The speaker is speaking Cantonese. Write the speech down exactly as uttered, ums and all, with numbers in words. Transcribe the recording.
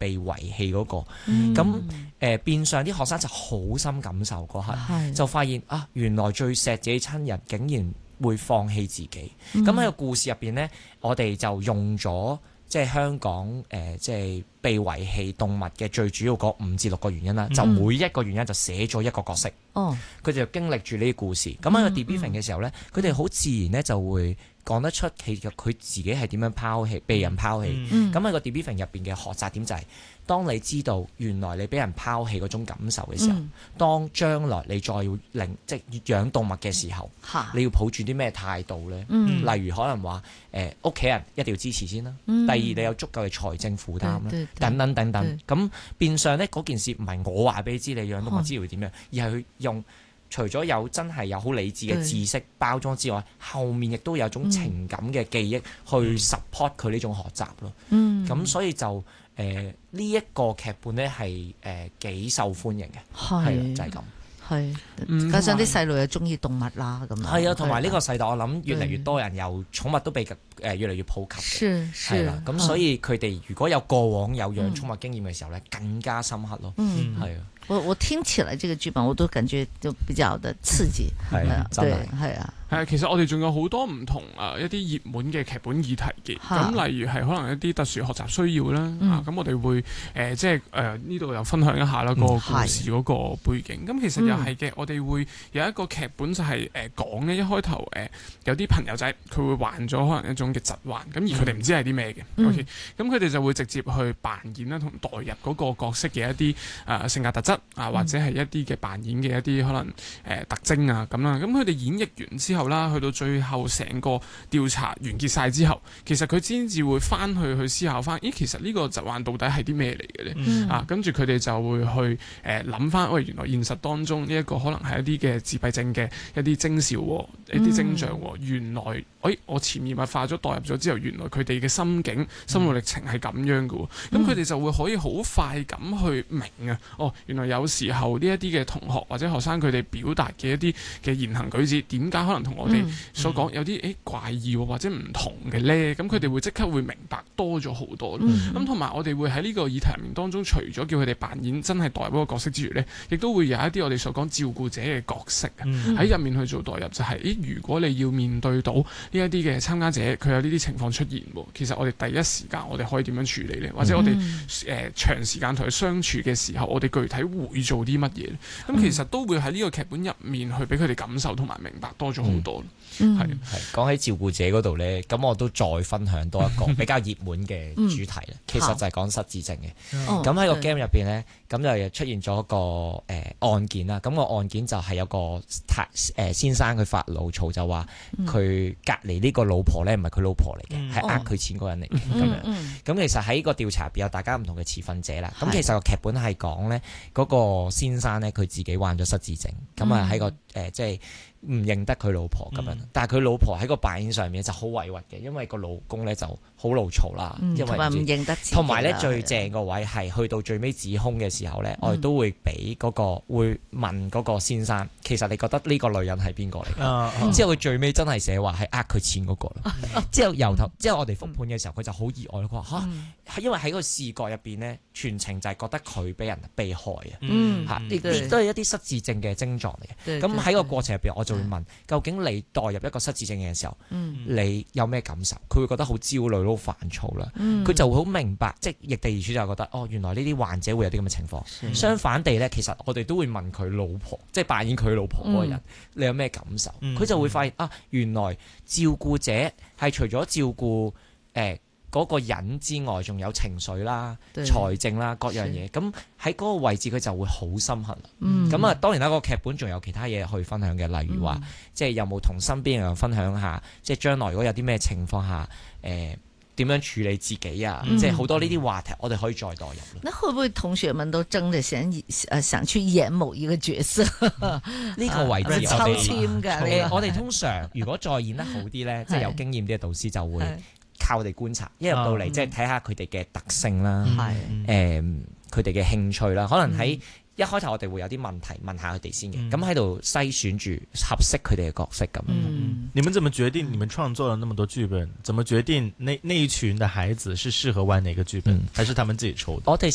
被遺棄嗰個。咁、 嗯、 誒、呃、變相啲學生就好深感受嗰刻，就發現啊，原來最錫自己親人竟然會放棄自己。咁喺、嗯、個故事入邊呢，我哋就用咗即係香港誒、呃、即係被遺棄動物嘅最主要嗰五至六個原因啦。嗯、就每一個原因就寫咗一個角色。哦，佢哋就經歷住呢啲故事。咁喺個 debriefing 嘅時候呢，佢哋好自然呢就會講得出其實佢自己係點樣拋棄、被人拋棄。咁喺、嗯、個 debriefing 入邊嘅學習點就係、是，當你知道原來你俾人拋棄嗰種感受嘅時候，嗯、當將來你再要領即係養動物嘅時候，哈你要抱住啲咩態度呢？嗯、例如可能話誒屋企人一定要支持先啦。嗯、第二你有足夠嘅財政負擔啦，等等等等。咁變相呢嗰件事唔係我話俾你知你養動物之後會點樣，而係佢用。除咗有真係有好理智嘅知識包裝之外，後面亦都有種情感嘅記憶去 support 佢呢種學習咯。咁、嗯、所以就誒呢一個劇本呢係誒幾受歡迎嘅，係就係、是、咁。 係，加上啲細路又中意動物啦，咁樣係啊，同埋呢個世代我諗越嚟越多人有寵物都被誒越嚟越普及嘅，係啦。咁所以佢哋如果有過往有養寵物經驗嘅時候咧，更加深刻咯。嗯，係啊。我我聽起來這個劇本我都感覺就比較的刺激， 係啊，真係係啊。 係啊，其實我哋仲有好多唔同啊一啲熱門嘅劇本議題嘅，咁例如係可能一啲特殊學習需要啦，啊咁我哋會誒即係誒呢度又分享一下啦個故事嗰個背景。咁其實又係嘅，我哋會有一個劇本就係誒講咧，一開頭誒有啲朋友仔佢會患咗可能一種嘅疾患，咁而佢哋唔知係啲咩嘅，OK，咁佢哋就會直接去扮演啦同代入嗰個角色嘅一啲誒性格特質啊，或者係一啲嘅扮演嘅一啲可能誒特徵啊咁啦，咁佢哋演繹完之後後啦，去到最後成個調查完結晒之後，其實佢先至會翻去去思考翻，咦，其實呢個疾患到底係啲咩嚟嘅咧？嗯、啊，跟住佢哋就會去誒諗翻，喂、呃，原來現實當中呢一個可能係一啲嘅自閉症嘅一啲徵兆，一啲徵象，嗯、原來，誒，我潛移默化咗代入咗之後，原來佢哋嘅心境、心路歷程係咁樣嘅，咁佢哋就會可以好快咁去明啊，哦，原來有時候呢一啲嘅同學或者學生佢哋表達嘅一啲嘅言行舉止，點解可能同我哋所講有啲誒怪異或者唔同嘅咧，咁佢哋會即刻會明白多咗好多。咁同埋我哋會喺呢個議題入面當中，除咗叫佢哋扮演真係代入嗰個角色之餘咧，亦都會有一啲我哋所講照顧者嘅角色啊，喺入面去做代入，就係、是、誒如果你要面對到呢一啲嘅參加者，佢有呢啲情況出現，其實我哋第一時間我哋可以點樣處理咧？或者我哋誒、呃、長時間同佢相處嘅時候，我哋具體會做啲乜嘢咧？咁其實都會喺呢個劇本入面去俾佢哋感受同埋明白多咗好多。 係係講起照顧者嗰度咧，咁我都再分享多一個比較熱門嘅主題咧。嗯、其實就係講失智症嘅。咁喺、哦、個 game 入邊咧，咁就出現咗一個誒、呃、案件啦。咁、個案件就係有個太誒先生佢發牢嘈，就話佢隔離呢個老婆咧唔係佢老婆嚟嘅，係呃佢錢嗰個人嚟嘅咁樣。咁、嗯嗯、其實喺個調查入邊有大家唔同嘅持份者啦。咁、嗯、其實個劇本係講咧嗰個先生咧佢自己患咗失智症，咁啊喺個誒、呃、即係。唔認得佢老婆咁樣，嗯、但係佢老婆喺個扮演上面就好委屈嘅，因為個老公咧就好怒嘈啦，嗯、因為唔認得，同埋咧最正個位係去到最尾指控嘅時候咧，嗯、我哋都會俾嗰、嗰個會問嗰個先生，其實你覺得呢個女人係邊個嚟？嗯嗯、之後佢最尾真係寫話係呃佢錢嗰個啦。嗯、之後由頭之後我哋復判嘅時候，佢就好意外咯。佢話嚇，因為喺個視覺入邊咧，全程就係覺得佢俾人被害啊。嚇，呢啲都係一啲失智症嘅症狀嚟嘅。咁喺個過程入邊，我就會問究竟你代入一個失智症嘅時候，嗯、你有咩感受？佢會覺得好焦慮、好煩躁啦。佢、嗯、就會好明白，即係易地而處就覺得哦，原來呢啲患者會有啲咁嘅情況。嗯、相反地咧，其實我哋都會問佢老婆，即係扮演佢老婆嗰個人，嗯、你有咩感受？佢、嗯、就會發現啊，原來照顧者係除咗照顧誒。呃嗰個人之外，仲有情緒啦、對財政啦各樣嘢，咁喺嗰個位置佢就會好深刻。咁啊、嗯，當然啦，個劇本仲有其他嘢去分享嘅，例如話，嗯、即係有冇同身邊人分享下，即係將來如果有啲咩情況下，誒、呃、點樣處理自己啊？嗯、即係好多呢啲話題，我哋可以再代入。 那會不會同學們都爭着想誒想去演某一個角色？呢個位置我哋抽籤㗎。 我哋通常如果再演得好啲咧，即係有經驗啲嘅導師就會。靠我哋觀察，一入到嚟即係睇下佢哋嘅特性啦，誒佢哋嘅興趣啦，可能喺一開頭我哋會有啲問題問下佢哋先嘅，咁喺度篩選住合適佢哋嘅角色咁。 嗯，你們怎麼決定？你們創作了那麼多劇本，怎麼決定那那一群的孩子是適合玩哪個劇本，還是他們自己抽的？ 我哋